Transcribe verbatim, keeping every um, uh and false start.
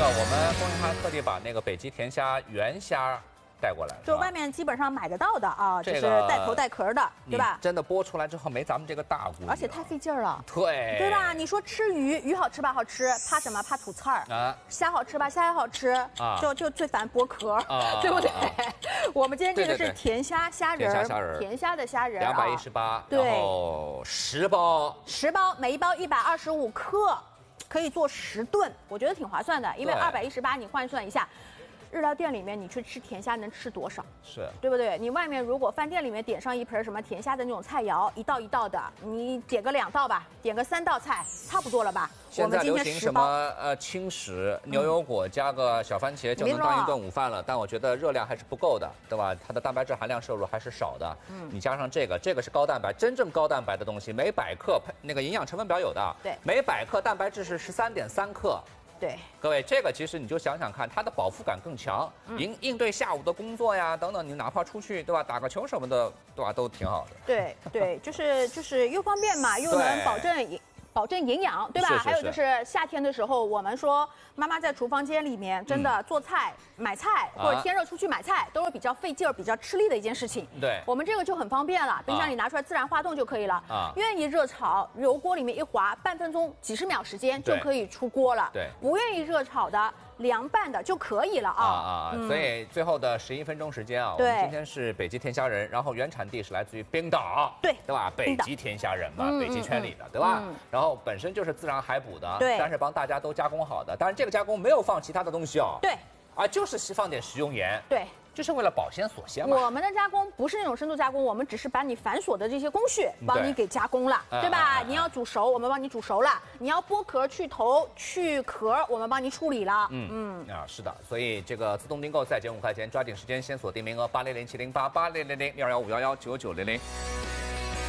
个我们供应商特地把那个北极甜虾原虾带过来， 就外面基本上买得到的啊， 这个就是带头带壳的，对吧？ 真的剥出来之后没咱们这个大骨， 而且太费劲儿了。 对， 对吧？你说吃鱼，鱼好吃吧？好吃，怕什么？怕吐刺儿啊。 虾好吃吧？虾也好吃啊，就就最烦剥壳， 啊、 对不对？ 啊、 我们今天这个是甜虾虾仁， 甜虾虾仁， 甜虾的虾仁， 两百一十八，然后十包， 十包，每一包一百二十五克，可以做十顿，我觉得挺划算的，因为二百一十八你换算一下。日料店里面你去吃甜虾能吃多少？ 是对不对？你外面如果饭店里面点上一盆什么甜虾的那种菜肴，一道一道的，你点个两道吧，点个三道菜，差不多了吧？ 现在流行什么呃轻食，牛油果加个小番茄就能当一顿午饭了，但我觉得热量还是不够的，对吧？它的蛋白质含量摄入还是少的。嗯，你加上这个，这个是高蛋白，真正高蛋白的东西，每百克那个营养成分表有的， 对， 每百克蛋白质是十三点三克。 对， 各位，这个其实你就想想看，它的饱腹感更强，应应对下午的工作呀等等，你哪怕出去对吧，打个球什么的，对吧，都挺好的。 对对，就是就是又方便嘛，又能保证保证营养，对吧？ 是是是， 还有就是夏天的时候，我们说妈妈在厨房间里面真的做菜、嗯、买菜，或者天热出去买菜，都是比较费劲儿、比较吃力的一件事情。 对， 我们这个就很方便了，冰箱里拿出来自然化冻就可以了。啊，愿意热炒，油锅里面一滑，半分钟、几十秒时间就可以出锅了。 对， 不愿意热炒的。凉拌的就可以了啊啊、嗯、所以最后的十一分钟时间啊，我们今天是北极甜虾仁，然后原产地是来自于冰岛， 对对吧？北极甜虾仁嘛，北极圈里的，对吧？嗯、然后本身就是自然海捕的， 对， 但是帮大家都加工好的，当然这个加工没有放其他的东西哦， 对， 啊，就是放点食用盐， 对。 就是为了保鲜锁鲜嘛。 我们的加工不是那种深度加工，我们只是把你繁琐的这些工序帮你给加工了，对, 对吧、嗯？你要煮熟，我们帮你煮熟了；你要剥壳、去头、去壳，我们帮你处理了。嗯嗯啊，是的，所以这个自动订购再减五块钱，抓紧时间先锁定名额八零零七零八八零零零六幺五幺幺九九零零。